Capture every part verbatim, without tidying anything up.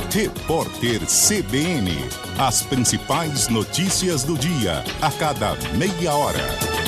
Repórter C B N. As principais notícias do dia, a cada meia hora.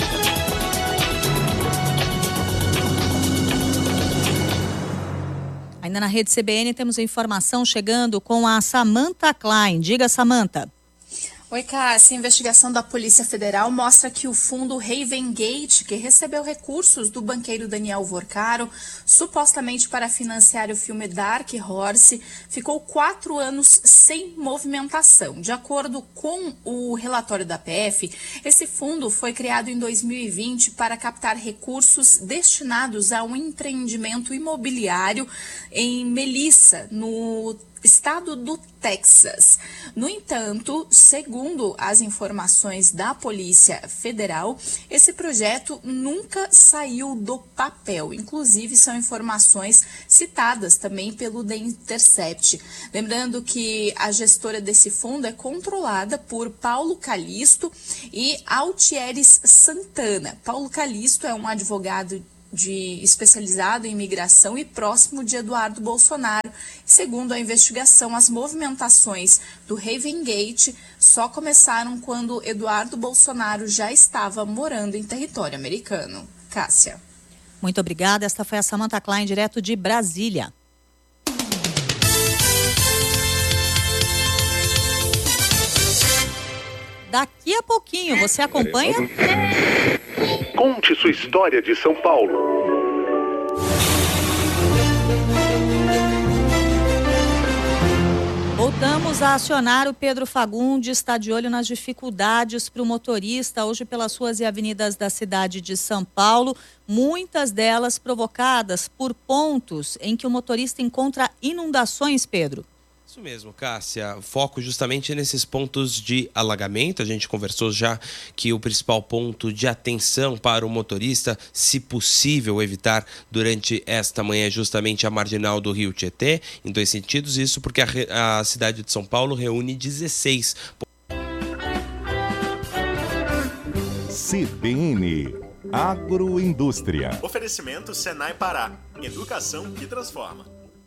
Ainda na rede C B N temos a informação chegando com a Samantha Klein. Diga, Samantha. Oi, Cássia. A investigação da Polícia Federal mostra que o fundo Raven Gate, que recebeu recursos do banqueiro Daniel Vorcaro, supostamente para financiar o filme Dark Horse, ficou quatro anos sem movimentação. De acordo com o relatório da P F, esse fundo foi criado em dois mil e vinte para captar recursos destinados a um empreendimento imobiliário em Melissa, no estado do Texas. No entanto, segundo as informações da Polícia Federal, esse projeto nunca saiu do papel. Inclusive, são informações citadas também pelo The Intercept. Lembrando que a gestora desse fundo é controlada por Paulo Calisto e Altieres Santana. Paulo Calisto é um advogado de especializado em imigração e próximo de Eduardo Bolsonaro. Segundo a investigação, as movimentações do Raven Gate só começaram quando Eduardo Bolsonaro já estava morando em território americano. Cássia. Muito obrigada. Esta foi a Samantha Klein, direto de Brasília. Daqui a pouquinho, você acompanha? Conte sua história de São Paulo. Voltamos a acionar o Pedro Fagundes, está de olho nas dificuldades para o motorista hoje pelas ruas e avenidas da cidade de São Paulo, muitas delas provocadas por pontos em que o motorista encontra inundações, Pedro. Isso mesmo, Cássia. Foco justamente nesses pontos de alagamento. A gente conversou já que o principal ponto de atenção para o motorista, se possível evitar durante esta manhã, é justamente a marginal do Rio Tietê, em dois sentidos. Isso porque a, a cidade de São Paulo reúne dezesseis. C B N Agroindústria. Oferecimento Senai Pará. Educação que transforma.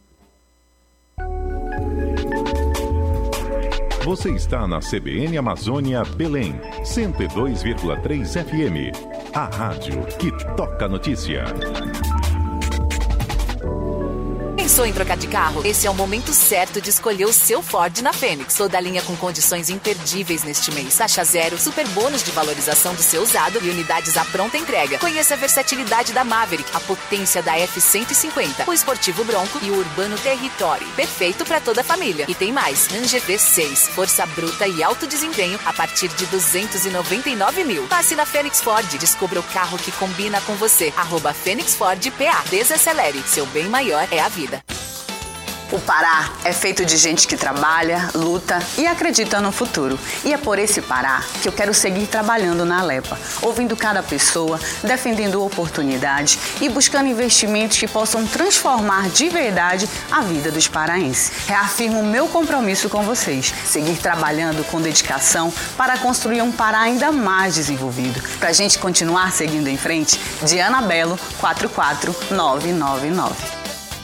Você está na C B N Amazônia Belém, cento e dois vírgula três F M. A rádio que toca notícia. Pensou em trocar de carro? Esse é o momento certo de escolher o seu Ford na Fênix. Toda a linha com condições imperdíveis neste mês. Taxa zero, super bônus de valorização do seu usado e unidades à pronta entrega. Conheça a versatilidade da Maverick, a potência da F cento e cinquenta, o esportivo Bronco e o urbano Territory. Perfeito para toda a família. E tem mais, Ranger V seis, força bruta e alto desempenho a partir de duzentos e noventa e nove mil. Passe na Fênix Ford, descubra o carro que combina com você. Arroba Fênix Ford P A. Desacelere, seu bem maior é a vida. O Pará é feito de gente que trabalha, luta e acredita no futuro. E é por esse Pará que eu quero seguir trabalhando na Alepa, ouvindo cada pessoa, defendendo oportunidades e buscando investimentos que possam transformar de verdade a vida dos paraenses. Reafirmo o meu compromisso com vocês, seguir trabalhando com dedicação para construir um Pará ainda mais desenvolvido. Para a gente continuar seguindo em frente, Diana Belo, quatro quatro nove nove nove.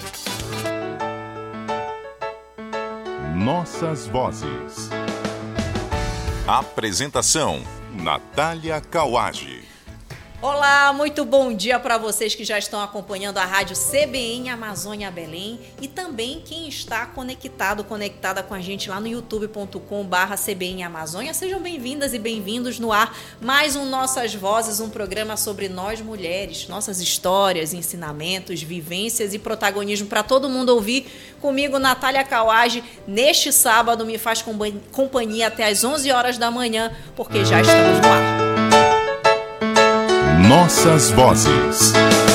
Nossas vozes. Apresentação: Natália Kawage. Olá, muito bom dia para vocês que já estão acompanhando a rádio C B N Amazônia Belém e também quem está conectado, conectada com a gente lá no youtube ponto com barra C B N Amazônia. Sejam bem-vindas e bem-vindos no ar mais um Nossas Vozes, um programa sobre nós mulheres, nossas histórias, ensinamentos, vivências e protagonismo para todo mundo ouvir. Comigo, Natália Kawage, neste sábado me faz companhia até às onze horas da manhã, porque já estamos no ar. Nossas vozes.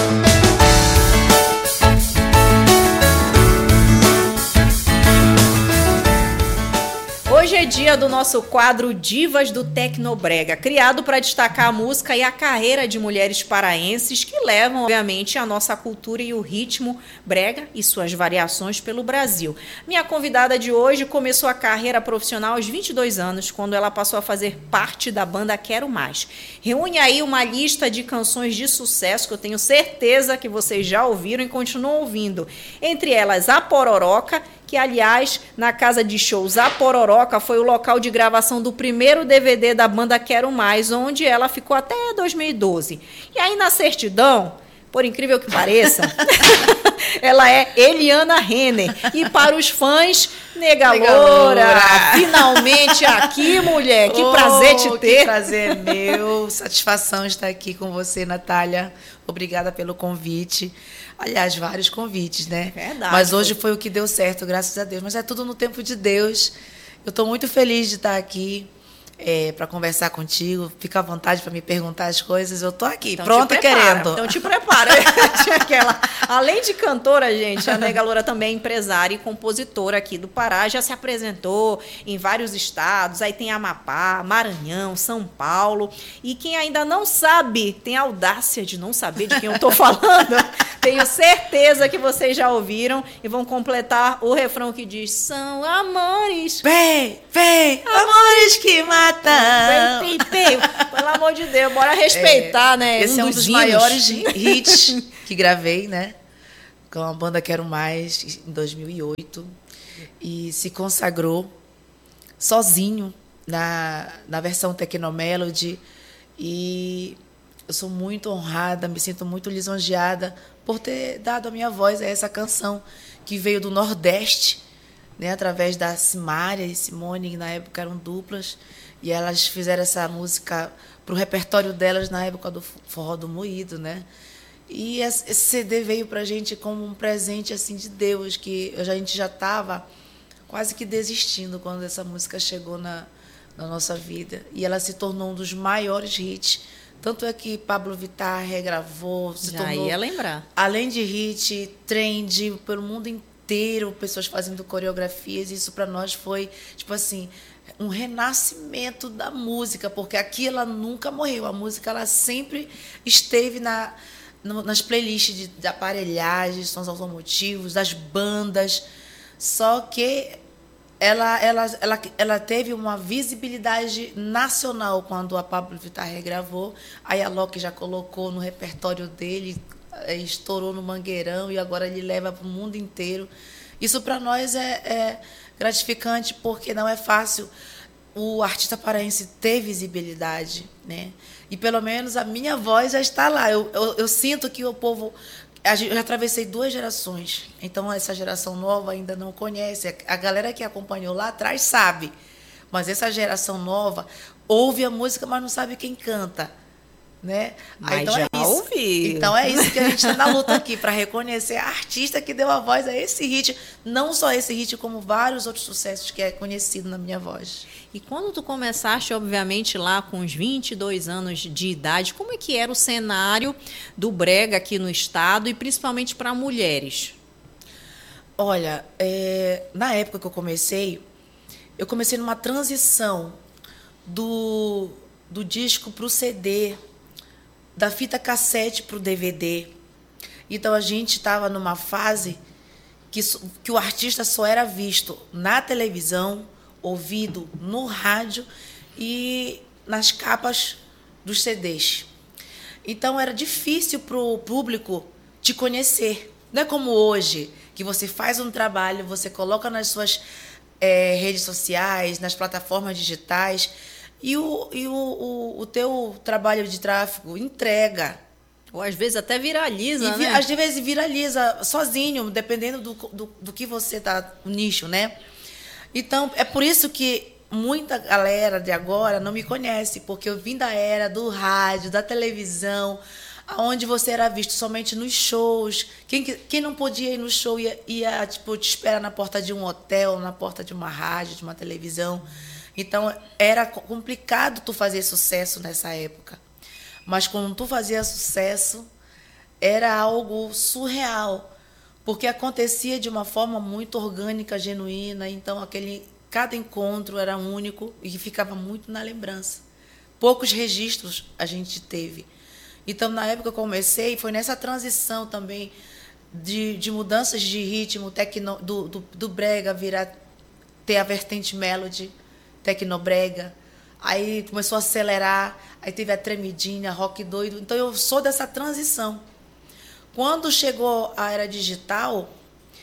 Hoje é dia do nosso quadro Divas do Tecnobrega, criado para destacar a música e a carreira de mulheres paraenses que levam, obviamente, a nossa cultura e o ritmo brega e suas variações pelo Brasil. Minha convidada de hoje começou a carreira profissional aos vinte e dois anos, quando ela passou a fazer parte da banda Quero Mais. Reúne aí uma lista de canções de sucesso que eu tenho certeza que vocês já ouviram e continuam ouvindo. Entre elas, A Pororoca que, aliás, na casa de shows A Pororoca foi o local de gravação do primeiro D V D da banda Quero Mais, onde ela ficou até dois mil e doze. E aí, na certidão, por incrível que pareça, ela é Eliana Renner. E para os fãs, Nega Loura, finalmente aqui, mulher. Que oh, prazer te ter. Que prazer meu. Satisfação estar aqui com você, Natália. Obrigada pelo convite. Aliás, vários convites, né? Verdade. Mas hoje foi o que deu certo, graças a Deus. Mas é tudo no tempo de Deus. Eu estou muito feliz de estar aqui. É, para conversar contigo, fica à vontade para me perguntar as coisas, eu tô aqui, então, pronta e querendo. Então te prepara. Aquela, além de cantora, gente, a Nega Loura também é empresária e compositora aqui do Pará, já se apresentou em vários estados, aí tem Amapá, Maranhão, São Paulo, e quem ainda não sabe, tem a audácia de não saber de quem eu tô falando, tenho certeza que vocês já ouviram e vão completar o refrão que diz: são amores, vem, vem, amores que matam. Bem, bem, bem. Pelo amor de Deus, bora respeitar, é, né? Esse um é um dos, dos hinos. maiores hits que gravei, né? Com a banda Quero Mais, em dois mil e oito. E se consagrou sozinho na, na versão Tecnomelody. E eu sou muito honrada, me sinto muito lisonjeada por ter dado a minha voz a essa canção que veio do Nordeste, né, através da Simária e Simone, que na época eram duplas, e elas fizeram essa música para o repertório delas na época do Forró do Moído, né? E esse C D veio para a gente como um presente assim de Deus, que a gente já estava quase que desistindo quando essa música chegou na, na nossa vida. E ela se tornou um dos maiores hits. Tanto é que Pablo Vittar regravou, se já tornou, ia lembrar. Além de hit, trend pelo mundo inteiro, pessoas fazendo coreografias. Isso para nós foi, tipo assim, um renascimento da música, porque aqui ela nunca morreu. A música ela sempre esteve na, no, nas playlists de, de aparelhagem, sons automotivos, das bandas. Só que ela, ela, ela, ela teve uma visibilidade nacional quando a Pablo Vittar regravou. Aí a Loki já colocou no repertório dele, estourou no Mangueirão e agora ele leva para o mundo inteiro. Isso para nós é, é gratificante, porque não é fácil o artista paraense ter visibilidade, né? E pelo menos a minha voz já está lá. Eu, eu, eu sinto que o povo... Eu já atravessei duas gerações, então essa geração nova ainda não conhece. A galera que acompanhou lá atrás sabe, mas essa geração nova ouve a música, mas não sabe quem canta, né? Mas então já é isso. ouvi. Então é isso que a gente está na luta aqui, para reconhecer a artista que deu a voz a esse hit, não só esse hit, como vários outros sucessos que é conhecido na minha voz. E quando tu começaste, obviamente, lá com uns vinte e dois anos de idade, como é que era o cenário do brega aqui no estado e principalmente para mulheres? Olha, é, na época que eu comecei, eu comecei numa transição do, do disco para o C D, da fita cassete para o D V D. Então a gente estava numa fase que, que o artista só era visto na televisão, ouvido no rádio e nas capas dos C Ds. Então era difícil para o público te conhecer. Não é como hoje, que você faz um trabalho, você coloca nas suas é, redes sociais, nas plataformas digitais, e, o, e o, o, o teu trabalho de tráfego entrega. Ou às vezes até viraliza, e, né? Às vezes viraliza sozinho, dependendo do, do, do que você está no nicho, né? Então, é por isso que muita galera de agora não me conhece, porque eu vim da era do rádio, da televisão, onde você era visto somente nos shows. Quem, quem não podia ir no show ia, ia tipo, te esperar na porta de um hotel, na porta de uma rádio, de uma televisão. Então, era complicado tu fazer sucesso nessa época. Mas quando tu fazia sucesso, era algo surreal, porque acontecia de uma forma muito orgânica, genuína. Então, aquele, cada encontro era único e ficava muito na lembrança. Poucos registros a gente teve. Então, na época que eu comecei, foi nessa transição também de, de mudanças de ritmo, tecno, do, do, do brega virar, ter a vertente melody, tecnobrega. Aí começou a acelerar, aí teve a tremidinha, rock doido. Então, eu sou dessa transição. Quando chegou a era digital,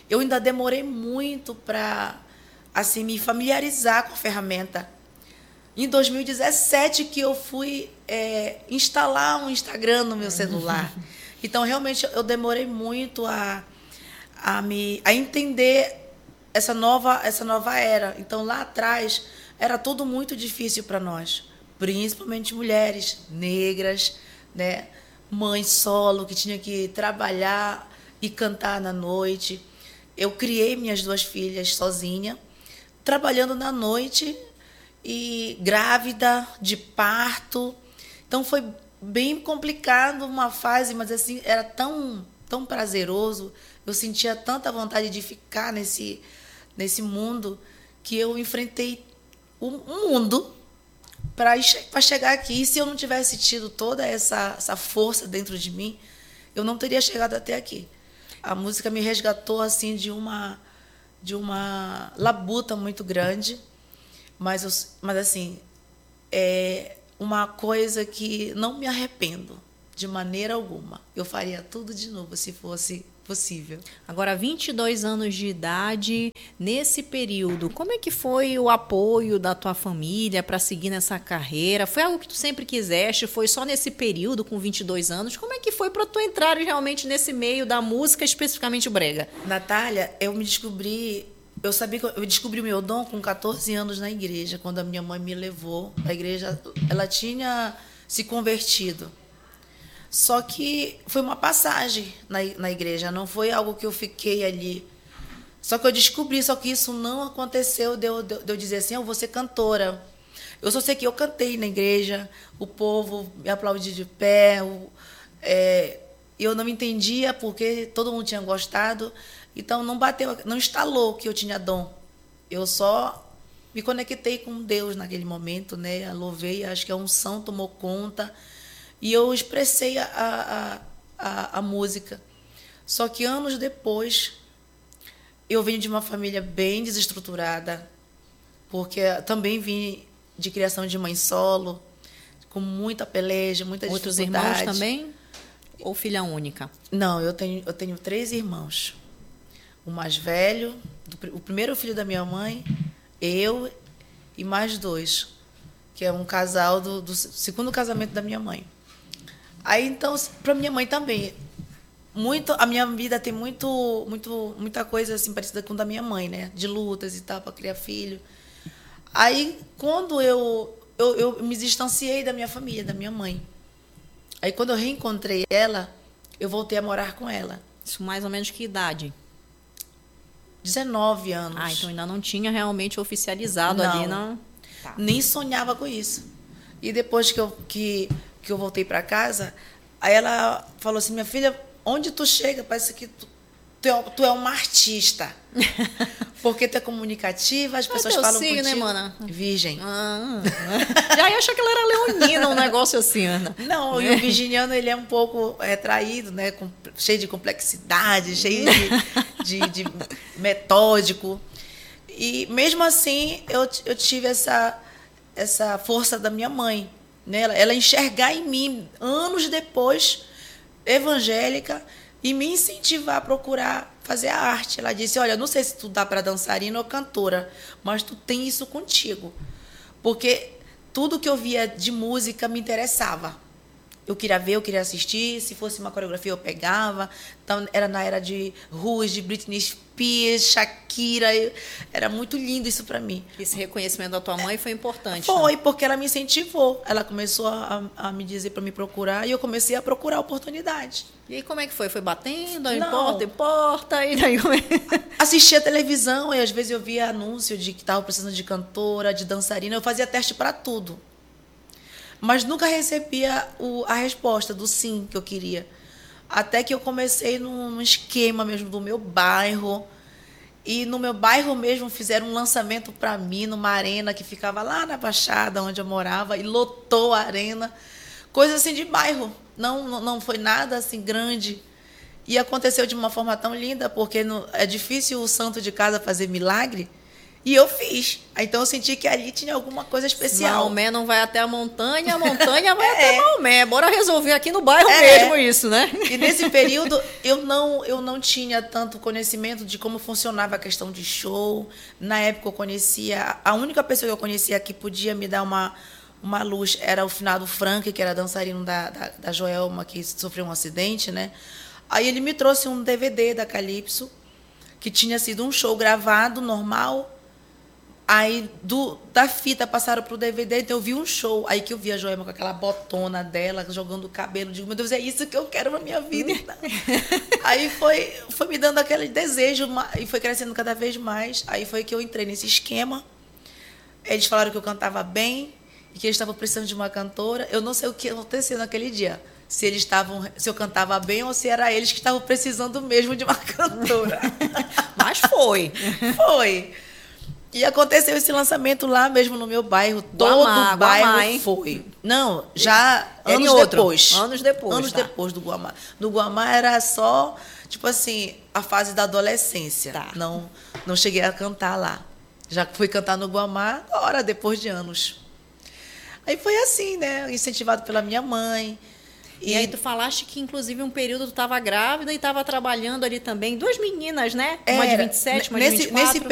eu ainda demorei muito para assim, me familiarizar com a ferramenta. Em dois mil e dezessete que eu fui é, instalar um Instagram no meu celular. Então, realmente, eu demorei muito a, a, me, a entender essa nova, essa nova era. Então, lá atrás, era tudo muito difícil para nós, principalmente mulheres negras, né? Mãe solo, que tinha que trabalhar e cantar na noite. Eu criei minhas duas filhas sozinha, trabalhando na noite e grávida, de parto. Então, foi bem complicado uma fase, mas assim, era tão, tão prazeroso. Eu sentia tanta vontade de ficar nesse, nesse mundo que eu enfrentei o mundo para chegar aqui. E se eu não tivesse tido toda essa, essa força dentro de mim, eu não teria chegado até aqui. A música me resgatou assim de uma, de uma labuta muito grande, mas, eu, mas assim, é uma coisa que não me arrependo de maneira alguma. Eu faria tudo de novo se fosse possível. Agora, vinte e dois anos de idade, nesse período, como é que foi o apoio da tua família para seguir nessa carreira? Foi algo que tu sempre quiseste? Foi só nesse período, com vinte e dois anos? Como é que foi para tu entrar realmente nesse meio da música, especificamente o brega? Natália, eu me descobri... Eu sabia que eu descobri o meu dom com catorze anos na igreja, quando a minha mãe me levou. A igreja, ela tinha se convertido. Só que foi uma passagem na, na igreja, não foi algo que eu fiquei ali. Só que eu descobri, só que isso não aconteceu de eu, de eu dizer assim, eu vou ser cantora. Eu só sei que eu cantei na igreja, o povo me aplaudiu de pé, o, é, eu não me entendia porque todo mundo tinha gostado, então não bateu, não instalou que eu tinha dom. Eu só me conectei com Deus naquele momento, né? Eu louvei, acho que a unção tomou conta. E eu expressei a, a, a, a música. Só que anos depois, eu venho de uma família bem desestruturada, porque também vim de criação de mãe solo, com muita peleja, muita Outros dificuldade. Outros irmãos também? Ou filha única? Não, eu tenho, eu tenho três irmãos. O mais velho, o primeiro filho da minha mãe, eu e mais dois, que é um casal do, do segundo casamento da minha mãe. Aí, então, para minha mãe também, muito, a minha vida tem muito, muito, muita coisa assim parecida com a da minha mãe, né? De lutas e tal, para criar filho. Aí, quando eu, eu, eu me distanciei da minha família, da minha mãe. Aí, quando eu reencontrei ela, eu voltei a morar com ela. Isso mais ou menos que idade? dezenove anos. Ah, então ainda não tinha realmente oficializado não, ali, não? Tá. Nem sonhava com isso. E depois que eu... Que, que eu voltei para casa, aí ela falou assim, minha filha, onde tu chega, parece que tu, tu, é, tu é uma artista. Porque tu é comunicativa, as pessoas falam signo, contigo. Né, mana? Virgem. Ah, já ia achar que ela era leonina, um negócio assim, Ana. Não, e o virginiano, ele é um pouco retraído, né? Com, cheio de complexidade, cheio de, de, de metódico. E mesmo assim, eu, eu tive essa, essa força da minha mãe. Né? Ela, ela enxergar em mim, anos depois, evangélica, e me incentivar a procurar fazer a arte. Ela disse, olha, não sei se tu dá para dançarina ou cantora, mas tu tem isso contigo. Porque tudo que eu via de música me interessava. Eu queria ver, eu queria assistir, se fosse uma coreografia eu pegava. Então, era na era de Ruge, de Britney Spears, Shakira. Eu, era muito lindo isso para mim. Esse reconhecimento da tua mãe foi importante. Foi, né? Porque ela me incentivou. Ela começou a, a me dizer para me procurar e eu comecei a procurar oportunidade. E aí como é que foi? Foi batendo, em Não. porta em porta? E daí... Assistia televisão e às vezes eu via anúncio de que estava precisando de cantora, de dançarina. Eu fazia teste para tudo. Mas nunca recebia o, a resposta do sim que eu queria. Até que eu comecei num, num esquema mesmo do meu bairro. E no meu bairro mesmo fizeram um lançamento para mim, numa arena que ficava lá na Baixada, onde eu morava, e lotou a arena. Coisa assim de bairro. Não, não, não foi nada assim grande. E aconteceu de uma forma tão linda, porque no, é difícil o santo de casa fazer milagre. E eu fiz. Então eu senti que ali tinha alguma coisa especial. Maomé não vai até a montanha, a montanha vai é. até Maomé. Bora resolver aqui no bairro é. mesmo isso, né? E nesse período eu não, eu não tinha tanto conhecimento de como funcionava a questão de show. Na época eu conhecia... A única pessoa que eu conhecia que podia me dar uma, uma luz era o finado Frank, que era dançarino da, da, da Joelma, que sofreu um acidente, né? Aí ele me trouxe um D V D da Calypso, que tinha sido um show gravado, normal. Aí, do, da fita, passaram pro D V D, então eu vi um show. Aí que eu vi a Joelma com aquela botona dela, jogando o cabelo. Digo, meu Deus, é isso que eu quero na minha vida. Aí foi, foi me dando aquele desejo, e foi crescendo cada vez mais. Aí foi que eu entrei nesse esquema. Eles falaram que eu cantava bem, e que eles estavam precisando de uma cantora. Eu não sei o que aconteceu naquele dia. Se eles estavam, se eu cantava bem ou se era eles que estavam precisando mesmo de uma cantora. Mas foi. Foi. E aconteceu esse lançamento lá mesmo no meu bairro. Todo Guamá, o bairro Guamá, hein? foi. Não, já Era anos em outro. depois. Anos depois. Anos tá. depois do Guamá. No Guamá era só, tipo assim, a fase da adolescência. Tá. Não, não cheguei a cantar lá. Já fui cantar no Guamá agora, depois de anos. Aí foi assim, né? Incentivado pela minha mãe. E, e aí tu falaste que, inclusive, um período tu estava grávida e estava trabalhando ali também. Duas meninas, né? Uma de vinte e sete, uma nesse, de vinte e quatro. Nesse